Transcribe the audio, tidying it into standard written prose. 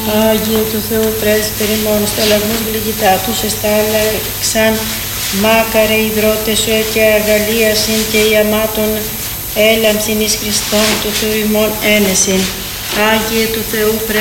Άγιε του Θεού πρέσβερε ημών, σταλαγμούς γλυγητά τους εστάλεξαν, μάκαρε ιδρώτες σου και αγαλίασιν και η αμάτων έλαμψιν εις Χριστόν του Θεού ημών ένεσιν. Άγιε του Θεού